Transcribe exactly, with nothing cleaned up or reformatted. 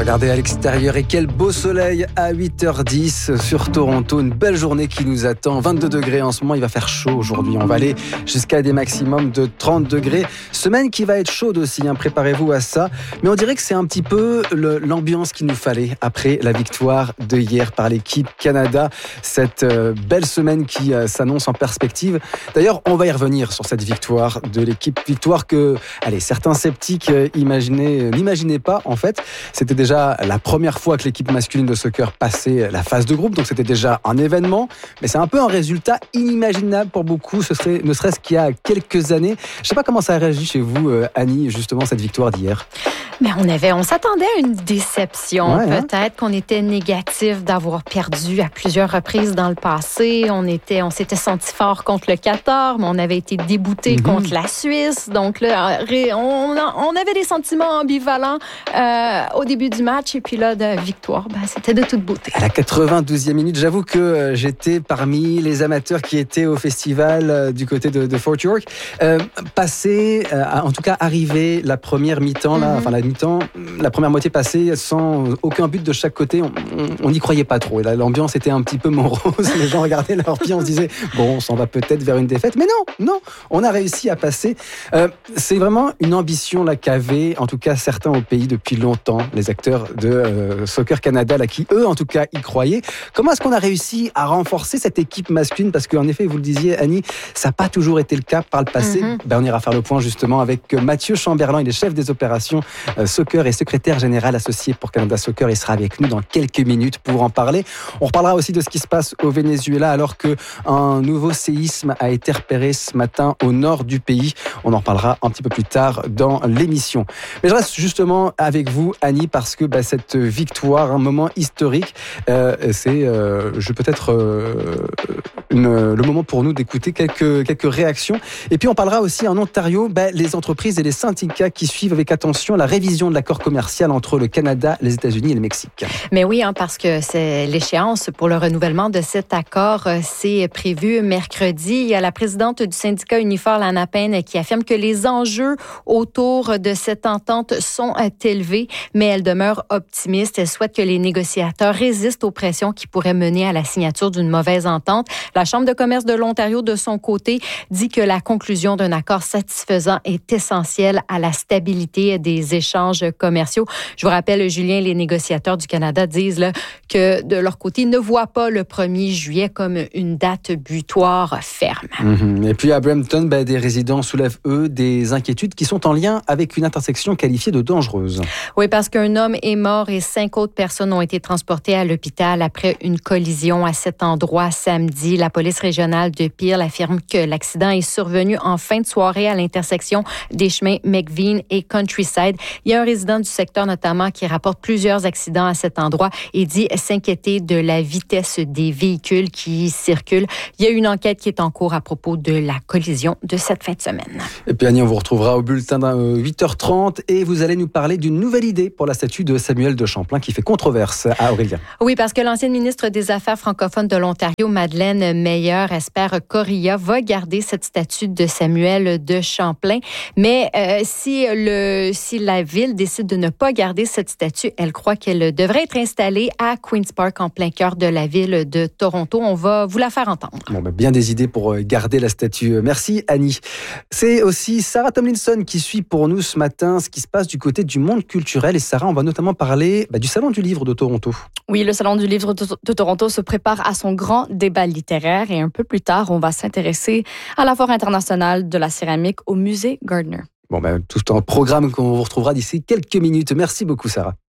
Regardez à l'extérieur et quel beau soleil à huit heures dix sur Toronto. Une belle journée qui nous attend. vingt-deux degrés en ce moment, il va faire chaud aujourd'hui. On va aller jusqu'à des maximums de trente degrés. Semaine qui va être chaude aussi, hein. Préparez-vous à ça. Mais on dirait que c'est un petit peu le, l'ambiance qu'il nous fallait après la victoire de hier par l'équipe Canada. Cette euh, belle semaine qui euh, s'annonce en perspective. D'ailleurs, on va y revenir sur cette victoire de l'équipe. Victoire que, allez, certains sceptiques euh, imaginaient, euh, n'imaginaient pas en fait. C'était déjà la première fois que l'équipe masculine de soccer passait la phase de groupe, donc c'était déjà un événement, mais c'est un peu un résultat inimaginable pour beaucoup, ce serait, ne serait-ce qu'il y a quelques années. Je ne sais pas comment ça a réagi chez vous, Annie, justement, cette victoire d'hier. Mais on avait, on s'attendait à une déception. Ouais, Peut-être hein? qu'on était négatif d'avoir perdu à plusieurs reprises dans le passé. On était, on s'était senti fort contre le Qatar, mais on avait été débouté mm-hmm. contre la Suisse. Donc là, on, on avait des sentiments ambivalents euh, au début du match. Et puis là, de victoire, ben, c'était de toute beauté. À la quatre-vingt-douzième minute, j'avoue que j'étais parmi les amateurs qui étaient au festival du côté de, de Fort York. Euh, passé, euh, en tout cas, arrivé la première mi-temps, là, mm-hmm. enfin la mi-temps, la première moitié passée sans aucun but de chaque côté, on n'y croyait pas trop. Et là, l'ambiance était un petit peu morose. Les gens regardaient leurs pieds, on se disait bon, on s'en va peut-être vers une défaite. Mais non, non, on a réussi à passer. Euh, c'est vraiment une ambition là qu'avaient, en tout cas certains au pays depuis longtemps, les acteurs de euh, Soccer Canada, là, qui eux, en tout cas, y croyaient. Comment est-ce qu'on a réussi à renforcer cette équipe masculine? Parce qu'en effet, vous le disiez, Annie, ça n'a pas toujours été le cas par le passé. Mm-hmm. Ben, on ira faire le point justement avec Mathieu Chamberlain, il est chef des opérations euh, soccer et secrétaire général associé pour Canada Soccer. Il sera avec nous dans quelques minutes pour en parler. On reparlera aussi de ce qui se passe au Venezuela alors qu'un nouveau séisme a été repéré ce matin au nord du pays. On en reparlera un petit peu plus tard dans l'émission. Mais je reste justement avec vous, Annie, parce que bah, cette victoire, un moment historique, euh, c'est euh, je peut-être euh, une, le moment pour nous d'écouter quelques, quelques réactions. Et puis on parlera aussi en Ontario, bah, les entreprises et les syndicats qui suivent avec attention la révision de l'accord commercial entre le Canada, les États-Unis et le Mexique. Mais oui, hein, parce que c'est l'échéance pour le renouvellement de cet accord, c'est prévu mercredi. Il y a la présidente du syndicat Unifor, Lana Payne, qui affirme que les enjeux autour de cette entente sont élevés, mais elle demeure optimiste. Elle souhaite que les négociateurs résistent aux pressions qui pourraient mener à la signature d'une mauvaise entente. La Chambre de commerce de l'Ontario, de son côté, dit que la conclusion d'un accord satisfaisant est essentielle à la stabilité des échanges commerciaux. Je vous rappelle, Julien, les négociateurs du Canada disent là, que de leur côté, ils ne voient pas le premier juillet comme une date butoir ferme. Mmh. Et puis à Brampton, ben, des résidents soulèvent, eux, des inquiétudes qui sont en lien avec une intersection qualifiée de dangereuse. Oui, parce qu'un homme est mort et cinq autres personnes ont été transportées à l'hôpital après une collision à cet endroit samedi. La police régionale de Peel affirme que l'accident est survenu en fin de soirée à l'intersection des chemins McVean et Countryside. Il y a un résident du secteur notamment qui rapporte plusieurs accidents à cet endroit et dit s'inquiéter de la vitesse des véhicules qui circulent. Il y a une enquête qui est en cours à propos de la collision de cette fin de semaine. Et puis Annie, on vous retrouvera au bulletin de huit heures trente et vous allez nous parler d'une nouvelle idée pour la statue de Samuel de Champlain qui fait controverse à Aurélien. Oui, parce que l'ancienne ministre des Affaires francophones de l'Ontario, Madeleine Meyer, espère qu'Oria va garder cette statue de Samuel de Champlain. Mais euh, si, le, si la ville décide de ne pas garder cette statue, elle croit qu'elle devrait être installée à Queen's Park, en plein cœur de la ville de Toronto. On va vous la faire entendre. Bon, ben, bien des idées pour garder la statue. Merci, Annie. C'est aussi Sarah Tomlinson qui suit pour nous ce matin ce qui se passe du côté du monde culturel. Et Sarah, on va notamment parler bah, du Salon du Livre de Toronto. Oui, le Salon du Livre de, de Toronto se prépare à son grand débat littéraire. Et un peu plus tard, on va s'intéresser à la Foire internationale de la céramique au musée Gardner. Bon, ben, tout un programme qu'on vous retrouvera d'ici quelques minutes. Merci beaucoup, Sarah.